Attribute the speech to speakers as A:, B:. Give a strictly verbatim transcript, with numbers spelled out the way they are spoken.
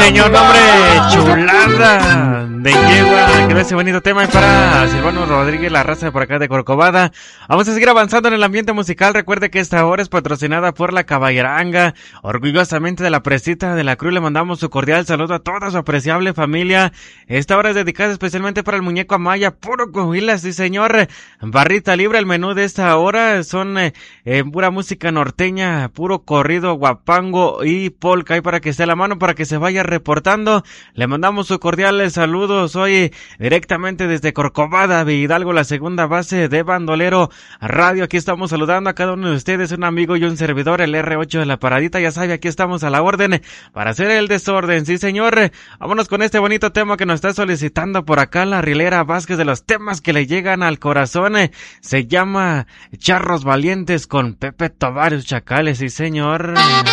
A: señor, nombre chulada de yegua. Que ese bonito tema. Y para Silvano Rodríguez, la raza de por acá de Corcovada. Vamos a seguir avanzando en el ambiente musical. Recuerde que esta hora es patrocinada por la Caballeranga. Orgullosamente de la Presita de la Cruz le mandamos su cordial saludo a toda su apreciable familia. Esta hora es dedicada especialmente para el muñeco Amaya, puro Coahuila, sí señor. Barrita libre, el menú de esta hora son eh, eh, pura música norteña, puro corrido, guapango y polka. Y para que esté a la mano, para que se vaya reportando, le mandamos su cordial saludo. Soy directamente desde Corcovada, Hidalgo, la segunda base de Bandolero Radio. Aquí estamos saludando a cada uno de ustedes, un amigo y un servidor, el erre ocho de la Paradita. Ya sabe, aquí estamos a la orden para hacer el desorden, sí señor. Vámonos con este bonito tema que nos está solicitando por acá la Rilera Vázquez, de los temas que le llegan al corazón. Se llama Charros Valientes con Pepe Tobar y sus Chacales, sí señor.